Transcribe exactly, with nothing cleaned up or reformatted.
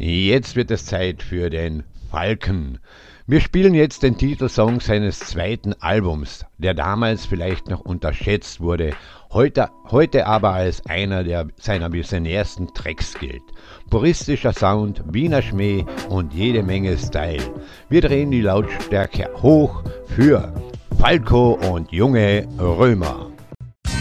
Jetzt wird es Zeit für den Falken. Wir spielen jetzt den Titelsong seines zweiten Albums, der damals vielleicht noch unterschätzt wurde, heute, heute aber als einer der, seiner visionärsten Tracks gilt. Puristischer Sound, Wiener Schmäh und jede Menge Style. Wir drehen die Lautstärke hoch für Falco und junge Römer.